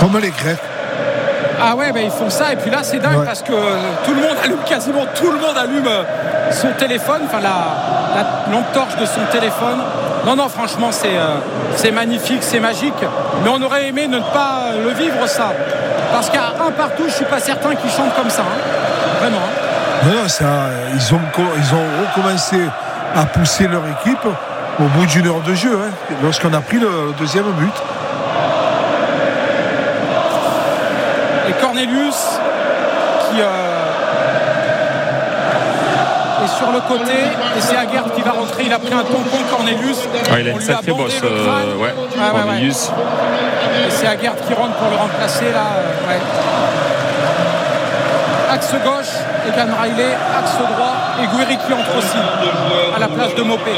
Comme les Grecs. Ah ouais, ils font ça. Et puis là, c'est dingue parce que quasiment tout le monde allume son téléphone, enfin la lampe torche de son téléphone. Non, franchement, c'est magnifique, c'est magique. Mais on aurait aimé ne pas le vivre, ça. Parce qu'à un partout, je ne suis pas certain qu'ils chantent comme ça. Vraiment. Non, ils ont recommencé à pousser leur équipe au bout d'une heure de jeu, lorsqu'on a pris le deuxième but. Et Cornelius qui est sur le côté, et c'est Aguerd qui va rentrer. Il a pris un tampon, Cornelius. Il a une sacrée bosse, Cornelius. Et c'est Aguerd qui rentre pour le remplacer là. Axe gauche, Egan Riley, axe droit, et Gouiri qui entre aussi à la place de Mopé.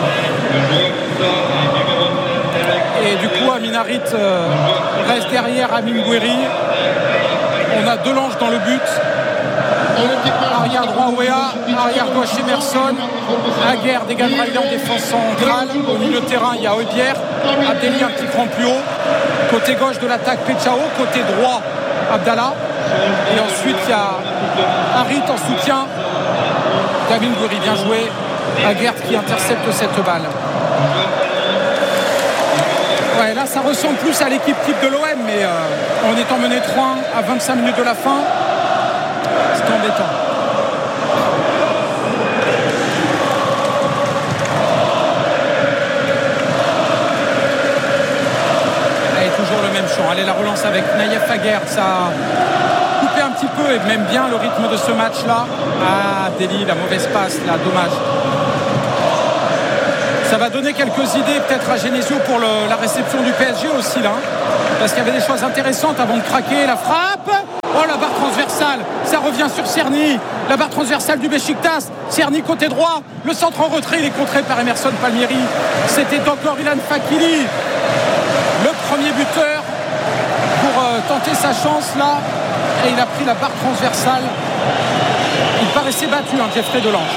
Et du coup, Amin Harit reste derrière Amine Gouiri. On a Delange dans le but. Arrière droit Wea, arrière gauche Emerson, Aguerd, Egan Riley en défense centrale. Au milieu de terrain, il y a Heubière, Abdelli un petit cran plus haut. Côté gauche de l'attaque, Pechao. Côté droit, Abdallah. Et ensuite, il y a Harit en soutien d'Amine Gouiri. Bien joué. Aguerd qui intercepte cette balle. Ouais, là, ça ressemble plus à l'équipe type de l'OM, mais en étant mené 3-1 à 25 minutes de la fin, c'est embêtant. Allez, toujours le même champ. Allez, la relance avec Naïef Aguerd, ça a coupé un petit peu et même bien le rythme de ce match-là. Ah, Deli, la mauvaise passe, là, dommage. Ça va donner quelques idées peut-être à Genesio pour la réception du PSG aussi là, parce qu'il y avait des choses intéressantes avant de craquer. La frappe, oh la barre transversale, ça revient sur Cerny, la barre transversale du Beşiktaş. Cerny côté droit, le centre en retrait, il est contré par Emerson Palmieri. C'était encore Ilan Fakili, le premier buteur pour tenter sa chance là, et il a pris la barre transversale. Il paraissait battu, Jeffrey Delange.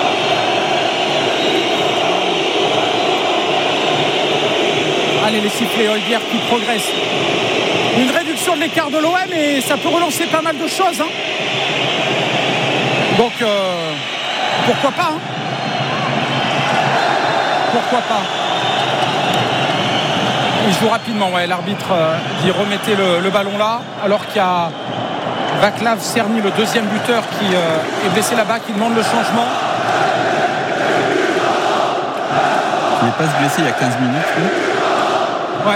Allez, les sifflets, Heubière qui progresse. Une réduction de l'écart de l'OM et ça peut relancer pas mal de choses. Donc, pourquoi pas Pourquoi pas Il joue rapidement, l'arbitre dit remettez le ballon là, alors qu'il y a Vaclav Cerny, le deuxième buteur, qui est blessé là-bas, qui demande le changement. Il n'est pas se blessé il y a 15 minutes. Ouais.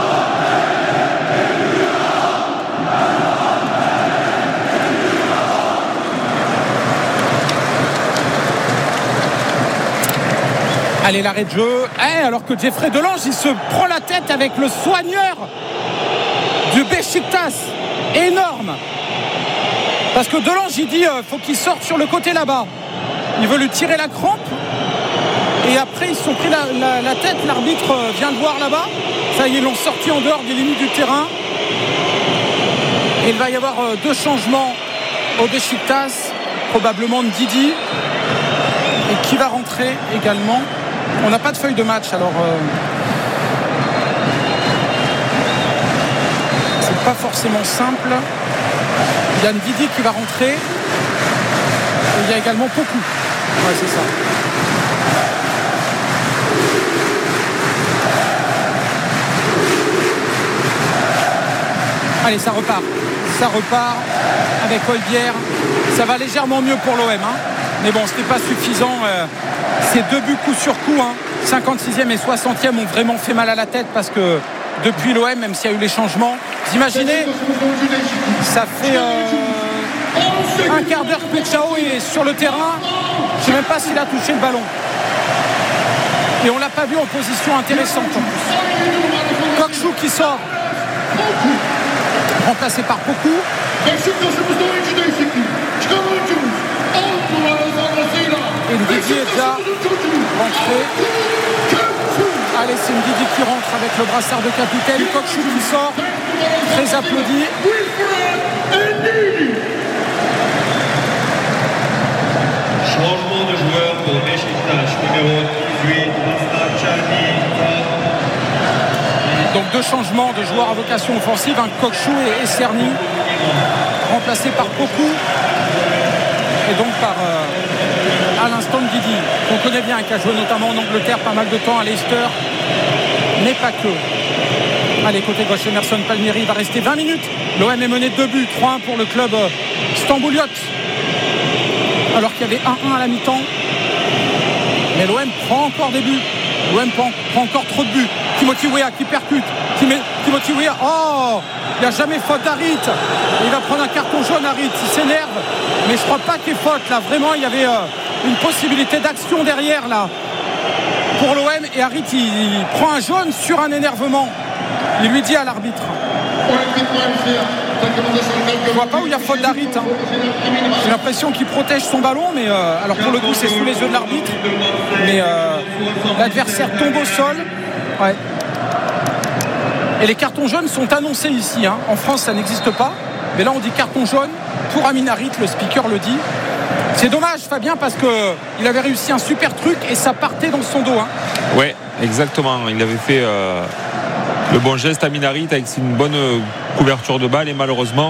Allez, l'arrêt de jeu. Alors que Jeffrey Delange, il se prend la tête avec le soigneur du Beşiktaş. Énorme. Parce que Delange, il dit faut qu'il sorte sur le côté là-bas. Il veut lui tirer la crampe. Et après, ils se sont pris la tête. L'arbitre vient de voir là-bas. Ça y est, ils l'ont sorti en dehors des limites du terrain. Et il va y avoir deux changements au Beşiktaş. Probablement Ndidi. Et qui va rentrer également. On n'a pas de feuille de match, alors c'est pas forcément simple. Il y a Ndidi qui va rentrer. Et il y a également Poku. Ouais, c'est ça. Allez, ça repart. Ça repart avec Heubière. Ça va légèrement mieux pour l'OM. Mais bon, ce n'est pas suffisant. Ces deux buts coup sur coup, 56e et 60e, ont vraiment fait mal à la tête parce que depuis l'OM, même s'il y a eu les changements, vous imaginez, ça fait un quart d'heure que Pechao est sur le terrain. Je ne sais même pas s'il a touché le ballon. Et on ne l'a pas vu en position intéressante en plus. Kokçu qui sort, remplacé par Poku. Et Ndidi est déjà rentré. Allez, c'est Ndidi qui rentre avec le brassard de capitaine. Kokçu qui sort, très applaudi. Changement de joueur pour Beşiktaş, numéro 18, Mustafa Çalhanoğlu. Donc 2 changements de joueurs à vocation offensive, Kokshu et Cerny, remplacés par Poku et donc par Alain Stangidi, qu'on connaît bien, qui a joué notamment en Angleterre pas mal de temps à Leicester, mais pas que. Allez, côté gauche, Emerson Palmieri va rester 20 minutes. L'OM est mené de 2 buts, 3-1 pour le club stambouliote, alors qu'il y avait 1-1 à la mi-temps. Mais l'OM prend encore des buts. L'OM prend encore trop de buts. Timothy Weah qui percute. Timothy Weah, oh, il n'y a jamais faute d'Harit. Il va prendre un carton jaune, Harit. Il s'énerve. Mais je ne crois pas qu'il y ait faute là. Vraiment, il y avait une possibilité d'action derrière là pour l'OM. Et Harit, il prend un jaune sur un énervement. Il lui dit à l'arbitre. Je ne vois pas où il y a faute d'Harit. J'ai l'impression qu'il protège son ballon, mais alors pour le coup c'est sous les yeux de l'arbitre. Mais l'adversaire tombe au sol. Ouais. Et les cartons jaunes sont annoncés ici. En France ça n'existe pas. Mais là on dit carton jaune pour Amin Harit, le speaker le dit. C'est dommage Fabien parce qu'il avait réussi un super truc et ça partait dans son dos. Ouais, exactement. Il avait fait le bon geste Amin Harit avec une bonne couverture de balle et malheureusement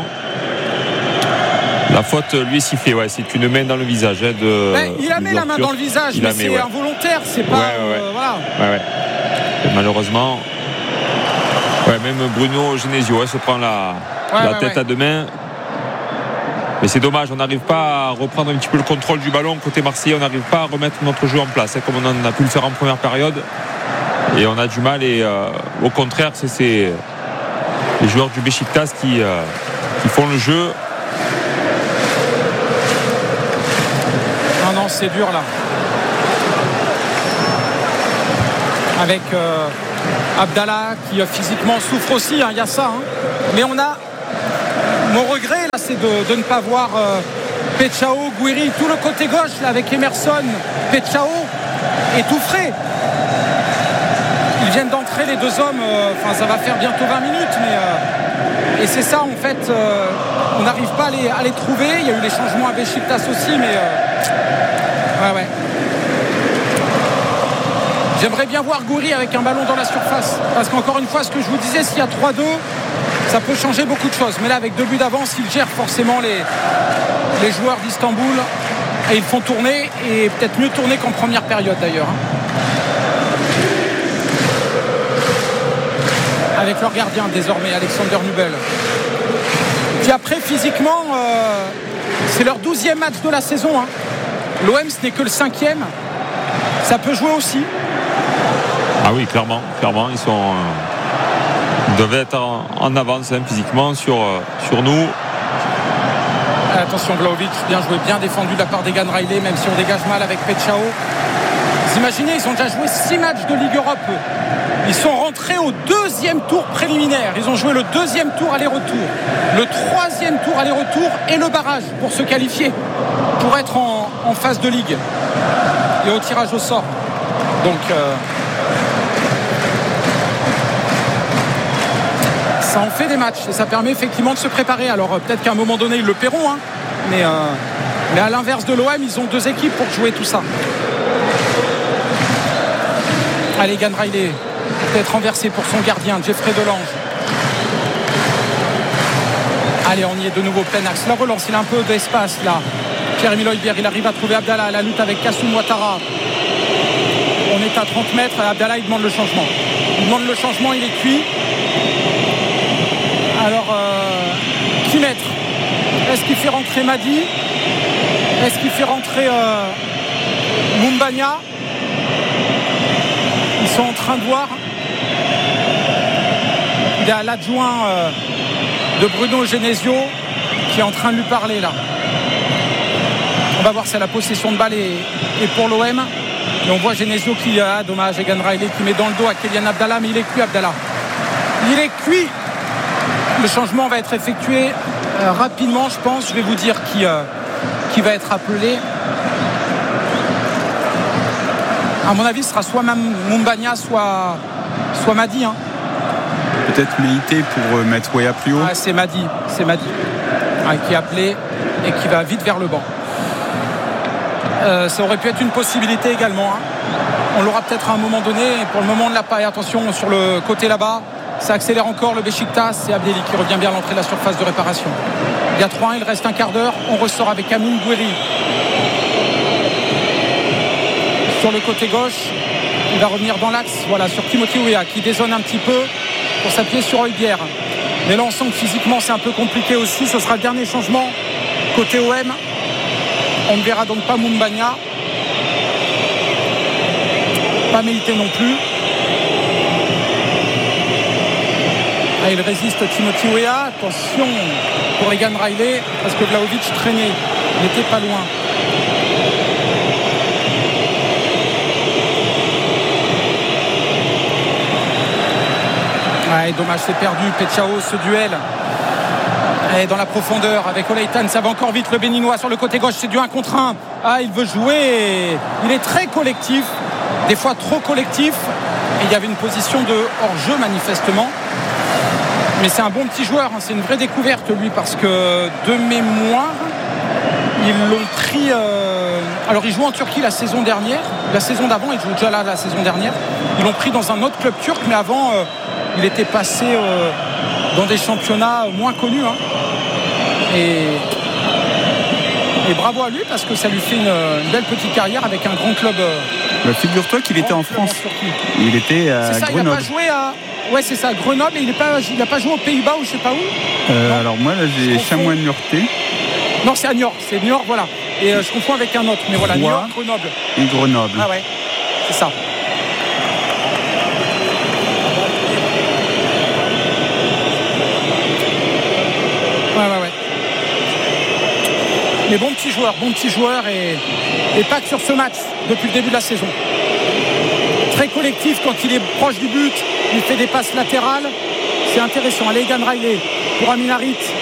la faute lui est sifflée. Ouais, c'est une main dans le visage il a mis la main dans le visage, mais c'est involontaire, c'est pas voilà. Ouais. Et malheureusement même Bruno Genesio se prend la tête à 2 mains. Mais c'est dommage, on n'arrive pas à reprendre un petit peu le contrôle du ballon côté Marseillais, on n'arrive pas à remettre notre jeu en place comme on en a pu le faire en première période. Et on a du mal et au contraire c'est les joueurs du Beşiktaş qui font le jeu. Non, c'est dur là. Avec Abdallah qui physiquement souffre aussi, il y a ça. Mais on a... Mon regret là, c'est de ne pas voir Pechao, Guiri, tout le côté gauche là, avec Emerson, Pechao et tout frais. Ils viennent d'entrer les 2 hommes, ça va faire bientôt 20 minutes, mais et c'est ça en fait, on n'arrive pas à les trouver. Il y a eu les changements à Beşiktaş aussi, mais ouais. J'aimerais bien voir Gouiri avec un ballon dans la surface, parce qu'encore une fois, ce que je vous disais, s'il y a 3-2, ça peut changer beaucoup de choses. Mais là, avec 2 buts d'avance, ils gèrent forcément les joueurs d'Istanbul et ils font tourner, et peut-être mieux tourner qu'en première période d'ailleurs. Avec leur gardien désormais, Alexander Nubel. Puis après, physiquement, c'est leur 12e match de la saison. L'OM, ce n'est que le 5e. Ça peut jouer aussi. Ah oui, clairement. Ils doivent être en avance physiquement sur nous. Attention, Vlahovic, bien joué, bien défendu de la part d'Egan Riley, même si on dégage mal avec Pechao. Vous imaginez, ils ont déjà joué 6 matchs de Ligue Europe. Ils sont rentrés au 2e tour préliminaire. Ils ont joué le 2e tour aller-retour, le 3e tour aller-retour et le barrage pour se qualifier, pour être en phase de Ligue et au tirage au sort. Donc ça en fait des matchs et ça permet effectivement de se préparer. Alors peut-être qu'à un moment donné ils le paieront, mais à l'inverse de l'OM, ils ont 2 équipes pour jouer tout ça. Allez, Egan Riley peut-être renversé pour son gardien Jeffrey Delange. Allez, on y est de nouveau, plein axe. La relance, il a un peu d'espace là. Pierre-Emile Højbjerg, il arrive à trouver Abdallah à la lutte avec Kassoum Ouattara. On est à 30 mètres. Abdallah, il demande le changement. Il est cuit. Alors, qui mettre? Est-ce qu'il fait rentrer Madi? Est-ce qu'il fait rentrer Moumbagna? Ils sont en train de voir. Il y a l'adjoint de Bruno Genesio qui est en train de lui parler là. On va voir si la possession de balle est pour l'OM. Et on voit Genesio qui a, dommage, Egan Riley qui met dans le dos à Kylian Abdallah, mais il est cuit, Abdallah. Il est cuit. Le changement va être effectué rapidement, je pense. Je vais vous dire qui va être appelé. À mon avis, ce sera soit Moumbagna, soit Madi. Peut-être Meïté pour mettre Weah plus haut. C'est Madi. Qui est appelé et qui va vite vers le banc. Ça aurait pu être une possibilité également. On l'aura peut-être à un moment donné. Pour le moment, on ne l'a pas. Et attention sur le côté là-bas. Ça accélère encore le Beşiktaş. C'est Abdelli qui revient bien à l'entrée de la surface de réparation. Il y a 3-1, il reste un quart d'heure. On ressort avec Amin Gouiri sur le côté gauche. Il va revenir dans l'axe, voilà, sur Timothy Weah qui dézone un petit peu pour s'appuyer sur Højbjerg. Mais là on sent que physiquement c'est un peu compliqué aussi. Ce sera le dernier changement côté OM. On ne verra donc pas Moumbagna, pas Meïté non plus. Ah, il résiste Timothy Weah. Attention pour Egan Riley parce que Vlahovic traînait, il n'était pas loin. Ouais, dommage, c'est perdu. Pechao, ce duel. Et dans la profondeur avec Oleitan, ça va encore vite. Le Béninois sur le côté gauche, c'est du 1 contre 1. Ah, il veut jouer. Il est très collectif, des fois trop collectif. Et il y avait une position de hors-jeu manifestement. Mais c'est un bon petit joueur, hein. C'est une vraie découverte lui parce que de mémoire, ils l'ont pris. Alors il joue en Turquie la saison dernière. La saison d'avant, il joue déjà là la saison dernière. Ils l'ont pris dans un autre club turc, mais avant. Il était passé dans des championnats moins connus. Hein. Et bravo à lui parce que ça lui fait une belle petite carrière avec un grand club. Figure-toi qu'il était en France. Il était à Grenoble. Il n'a pas joué à. Ouais, c'est ça, Grenoble. Et il n'a pas joué aux Pays-Bas ou je sais pas où. Alors moi, là, j'ai Chamois-Niortais. Non, c'est à Niort. C'est Niort, voilà. Et je confonds avec un autre. Mais voilà, Niort, Grenoble. Et Grenoble. Ah ouais, c'est ça. Ouais. Mais bon petit joueur et pas que sur ce match depuis le début de la saison. Très collectif quand il est proche du but, il fait des passes latérales, c'est intéressant. Allez, Egan Riley pour Amin Harit,